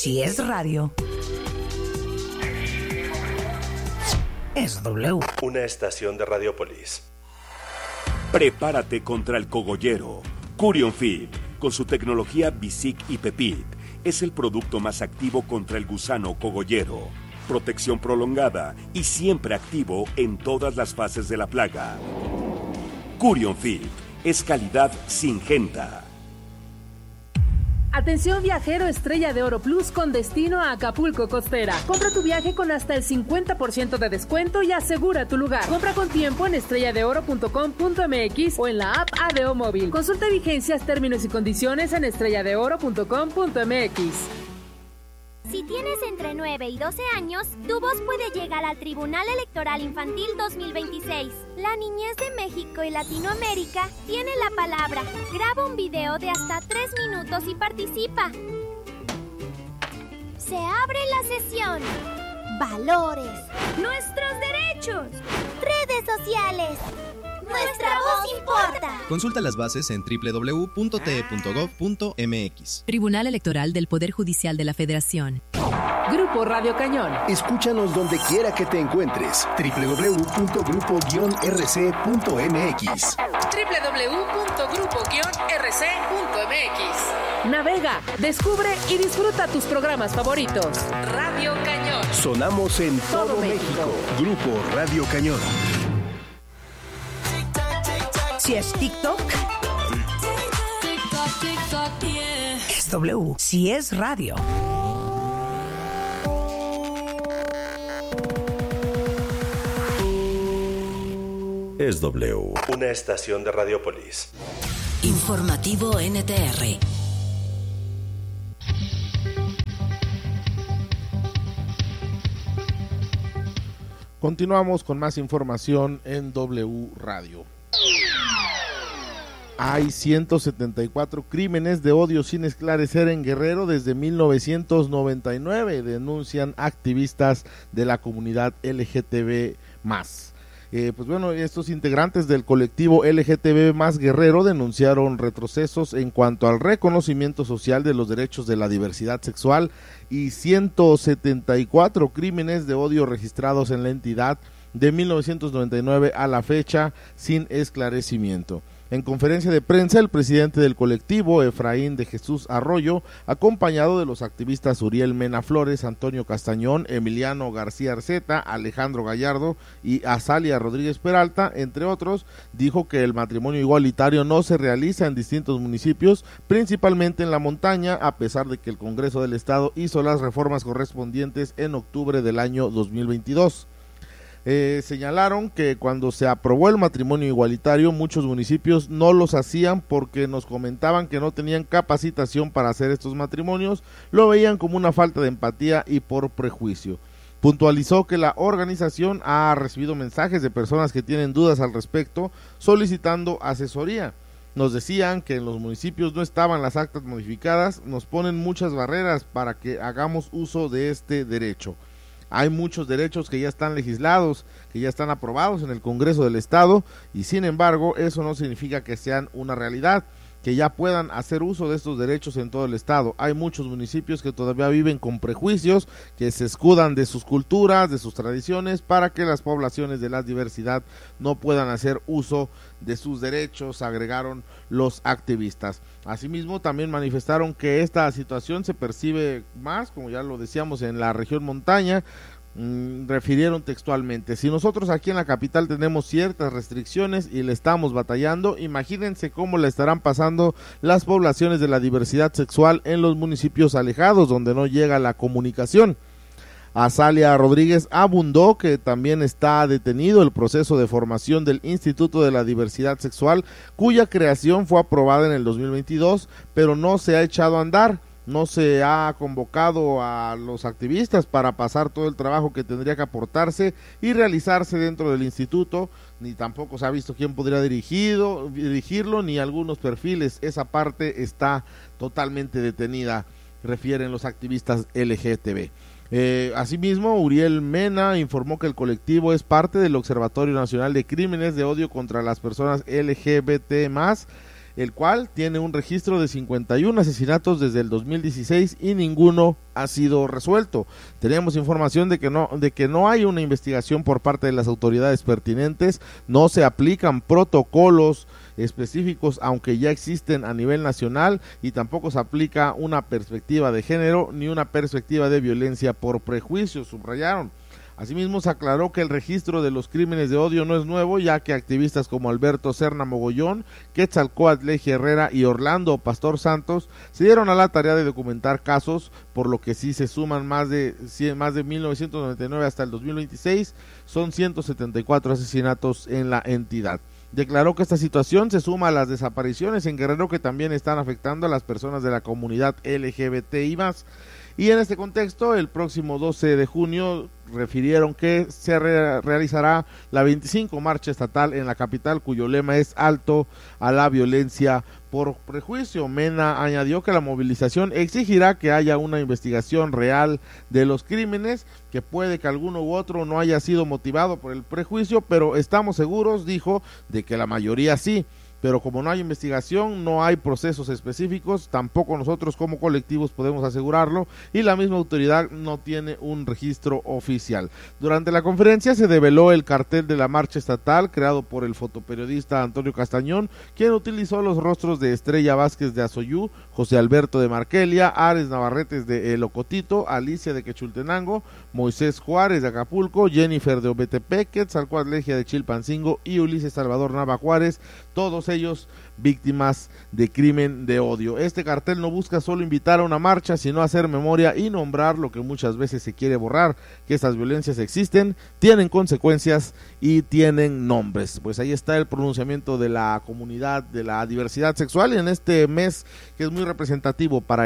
Si es radio, es W. Una estación de Radiopolis. Prepárate contra el cogollero. Curion Fit, con su tecnología Bisic y Pepid, es el producto más activo contra el gusano cogollero. Protección prolongada y siempre activo en todas las fases de la plaga. Curion Fit es calidad Syngenta. Atención viajero Estrella de Oro Plus con destino a Acapulco Costera. Compra tu viaje con hasta el 50% de descuento y asegura tu lugar. Compra con tiempo en estrelladeoro.com.mx o en la app ADO Móvil. Consulta vigencias, términos y condiciones en estrelladeoro.com.mx. Si tienes entre 9 y 12 años, tu voz puede llegar al Tribunal Electoral Infantil 2026. La niñez de México y Latinoamérica tiene la palabra. Graba un video de hasta 3 minutos y participa. Se abre la sesión. Valores. Nuestros derechos. Redes sociales. Nuestra voz importa. Consulta las bases en www.te.gov.mx. Tribunal Electoral del Poder Judicial de la Federación. Grupo Radio Cañón. Escúchanos donde quiera que te encuentres. www.grupo-rc.mx. www.grupo-rc.mx. Navega, descubre y disfruta tus programas favoritos. Radio Cañón. Sonamos en todo México. Grupo Radio Cañón. Si es TikTok, es W. Si es radio, es W. Una estación de Radiopolis. Informativo NTR. Continuamos con más información en W Radio. Hay 174 crímenes de odio sin esclarecer en Guerrero desde 1999, denuncian activistas de la comunidad LGTB+. Pues bueno, estos integrantes del colectivo LGTB+ Guerrero denunciaron retrocesos en cuanto al reconocimiento social de los derechos de la diversidad sexual y 174 crímenes de odio registrados en la entidad de 1999 a la fecha sin esclarecimiento. En conferencia de prensa, el presidente del colectivo, Efraín de Jesús Arroyo, acompañado de los activistas Uriel Mena Flores, Antonio Castañón, Emiliano García Arceta, Alejandro Gallardo y Azalia Rodríguez Peralta, entre otros, dijo que el matrimonio igualitario no se realiza en distintos municipios, principalmente en la montaña, a pesar de que el Congreso del Estado hizo las reformas correspondientes en octubre del año 2022. Señalaron que cuando se aprobó el matrimonio igualitario muchos municipios no los hacían porque nos comentaban que no tenían capacitación para hacer estos matrimonios, lo veían como una falta de empatía y por prejuicio. Puntualizó que la organización ha recibido mensajes de personas que tienen dudas al respecto solicitando asesoría. Nos decían que en los municipios no estaban las actas modificadas, nos ponen muchas barreras para que hagamos uso de este derecho. Hay muchos derechos que ya están legislados, que ya están aprobados en el Congreso del Estado y sin embargo eso no significa que sean una realidad, que ya puedan hacer uso de estos derechos en todo el Estado. Hay muchos municipios que todavía viven con prejuicios, que se escudan de sus culturas, de sus tradiciones, para que las poblaciones de la diversidad no puedan hacer uso de sus derechos, agregaron los activistas. Asimismo, también manifestaron que esta situación se percibe más, como ya lo decíamos, en la región montaña. Refirieron textualmente: si nosotros aquí en la capital tenemos ciertas restricciones y le estamos batallando, imagínense cómo le estarán pasando las poblaciones de la diversidad sexual en los municipios alejados donde no llega la comunicación. Azalia Rodríguez abundó que también está detenido el proceso de formación del Instituto de la Diversidad Sexual, cuya creación fue aprobada en el 2022, pero no se ha echado a andar. No se ha convocado a los activistas para pasar todo el trabajo que tendría que aportarse y realizarse dentro del instituto, ni tampoco se ha visto quién podría dirigirlo, ni algunos perfiles. Esa parte está totalmente detenida, refieren los activistas LGTB. Asimismo, Uriel Mena informó que el colectivo es parte del Observatorio Nacional de Crímenes de Odio contra las Personas LGBT+, el cual tiene un registro de 51 asesinatos desde el 2016 y ninguno ha sido resuelto. Tenemos información de que no hay una investigación por parte de las autoridades pertinentes, no se aplican protocolos específicos, aunque ya existen a nivel nacional, y tampoco se aplica una perspectiva de género ni una perspectiva de violencia por prejuicio, subrayaron. Asimismo, se aclaró que el registro de los crímenes de odio no es nuevo, ya que activistas como Alberto Serna Mogollón, Quetzalcóatl Legia Herrera y Orlando Pastor Santos se dieron a la tarea de documentar casos, por lo que sí se suman más de 1999 hasta el 2026, son 174 asesinatos en la entidad. Declaró que esta situación se suma a las desapariciones en Guerrero, que también están afectando a las personas de la comunidad LGBTI+. Y en este contexto, el próximo 12 de junio refirieron que se realizará la 25 marcha estatal en la capital, cuyo lema es Alto a la violencia por prejuicio. Mena añadió que la movilización exigirá que haya una investigación real de los crímenes, que puede que alguno u otro no haya sido motivado por el prejuicio, pero estamos seguros, dijo, de que la mayoría sí. Pero como no hay investigación, no hay procesos específicos, tampoco nosotros como colectivos podemos asegurarlo, y la misma autoridad no tiene un registro oficial. Durante la conferencia se develó el cartel de la marcha estatal, creado por el fotoperiodista Antonio Castañón, quien utilizó los rostros de Estrella Vázquez de Azoyú, José Alberto de Marquelia, Ares Navarretes de El Ocotito, Alicia de Quechultenango, Moisés Juárez de Acapulco, Jennifer de Ometepec, Quetzalcóatl Legia de Chilpancingo y Ulises Salvador Nava Juárez, todos ellos víctimas de crimen de odio. Este cartel no busca solo invitar a una marcha, sino hacer memoria y nombrar lo que muchas veces se quiere borrar, que estas violencias existen, tienen consecuencias y tienen nombres. Pues ahí está el pronunciamiento de la comunidad de la diversidad sexual en este mes, que es muy representativo para